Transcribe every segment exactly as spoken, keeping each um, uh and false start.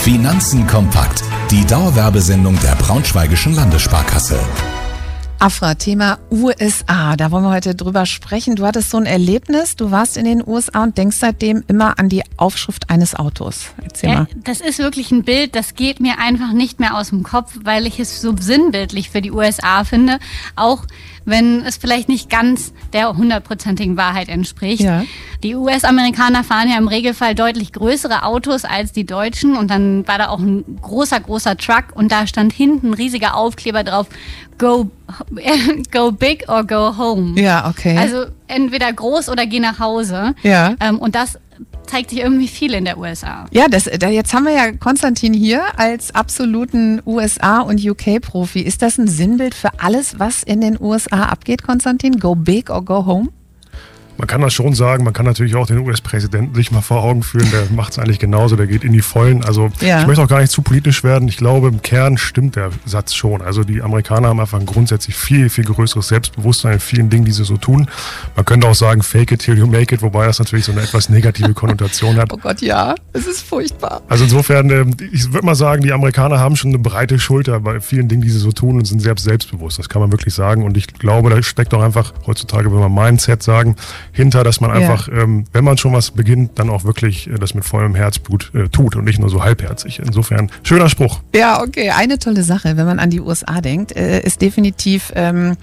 Finanzen kompakt. Die Dauerwerbesendung der Braunschweigischen Landessparkasse. Afra, Thema U S A, da wollen wir heute drüber sprechen. Du hattest so ein Erlebnis, du warst in den U S A und denkst seitdem immer an die Aufschrift eines Autos. Erzähl ja, mal. Das ist wirklich ein Bild, das geht mir einfach nicht mehr aus dem Kopf, weil ich es so sinnbildlich für die U S A finde, auch wenn es vielleicht nicht ganz der hundertprozentigen Wahrheit entspricht. Ja. Die U S-Amerikaner fahren ja im Regelfall deutlich größere Autos als die Deutschen und dann war da auch ein großer, großer Truck und da stand hinten ein riesiger Aufkleber drauf, go, go big or go home. Ja, okay. Also entweder groß oder geh nach Hause. Ja. Ähm, und das zeigt sich irgendwie viel in der U S A. Ja, das, da, jetzt haben wir ja Konstantin hier als absoluten U S A- und U K-Profi. Ist das ein Sinnbild für alles, was in den U S A abgeht, Konstantin? Go big or go home? Man kann das schon sagen, man kann natürlich auch den U S-Präsidenten sich mal vor Augen führen, der macht es eigentlich genauso, der geht in die Vollen. Also ja. Ich möchte auch gar nicht zu politisch werden, ich glaube im Kern stimmt der Satz schon. Also die Amerikaner haben einfach ein grundsätzlich viel, viel größeres Selbstbewusstsein in vielen Dingen, die sie so tun. Man könnte auch sagen, fake it till you make it, wobei das natürlich so eine etwas negative Konnotation hat. Oh Gott, ja, es ist furchtbar. Also insofern, ich würde mal sagen, die Amerikaner haben schon eine breite Schulter bei vielen Dingen, die sie so tun und sind selbst selbstbewusst. Das kann man wirklich sagen und ich glaube, da steckt auch einfach heutzutage, wenn wir Mindset sagen, hinter, dass man einfach, ja. ähm, wenn man schon was beginnt, dann auch wirklich äh, das mit vollem Herzblut äh, tut und nicht nur so halbherzig. Insofern, schöner Spruch. Ja, okay. Eine tolle Sache, wenn man an die U S A denkt, äh, ist definitiv ähm,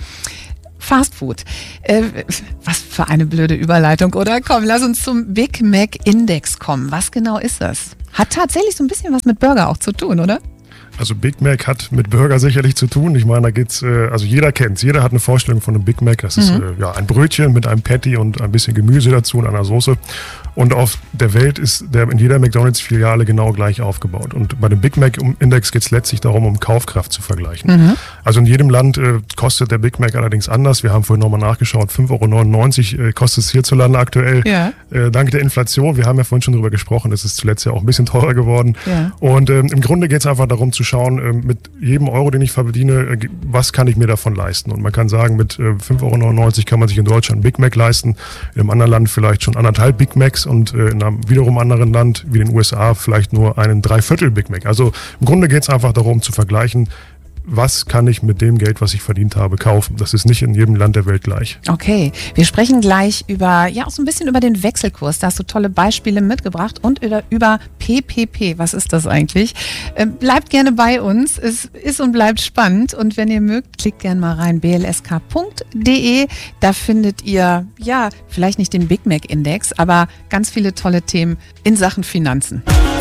Fast Food. Äh, was für eine blöde Überleitung, oder? Komm, lass uns zum Big Mac Index kommen. Was genau ist das? Hat tatsächlich so ein bisschen was mit Burger auch zu tun, oder? Also Big Mac hat mit Burger sicherlich zu tun. Ich meine, da geht's, äh, also jeder kennt's. Jeder hat eine Vorstellung von einem Big Mac. Das ist mhm. äh, ja ein Brötchen mit einem Patty und ein bisschen Gemüse dazu und einer Soße. Und auf der Welt ist der in jeder McDonalds-Filiale genau gleich aufgebaut. Und bei dem Big Mac-Index geht es letztlich darum, um Kaufkraft zu vergleichen. Mhm. Also in jedem Land äh, kostet der Big Mac allerdings anders. Wir haben vorhin nochmal nachgeschaut, fünf Euro neunundneunzig äh, kostet es hierzulande aktuell. Ja. Äh, dank der Inflation, wir haben ja vorhin schon drüber gesprochen, es ist zuletzt ja auch ein bisschen teurer geworden. Ja. Und ähm, im Grunde geht es einfach darum zu schauen, äh, mit jedem Euro, den ich verdiene, äh, was kann ich mir davon leisten? Und man kann sagen, mit äh, fünf Euro neunundneunzig kann man sich in Deutschland einen Big Mac leisten, in einem anderen Land vielleicht schon anderthalb Big Macs und äh, in einem wiederum anderen Land wie den U S A vielleicht nur einen Dreiviertel Big Mac. Also im Grunde geht es einfach darum zu vergleichen, was kann ich mit dem Geld, was ich verdient habe, kaufen. Das ist nicht in jedem Land der Welt gleich. Okay, wir sprechen gleich über, ja auch so ein bisschen über den Wechselkurs. Da hast du tolle Beispiele mitgebracht und über, über P P P. Was ist das eigentlich? Äh, bleibt gerne bei uns. Es ist und bleibt spannend. Und wenn ihr mögt, klickt gerne mal rein, b l s k punkt d e. Da findet ihr, ja, vielleicht nicht den Big Mac Index, aber ganz viele tolle Themen in Sachen Finanzen.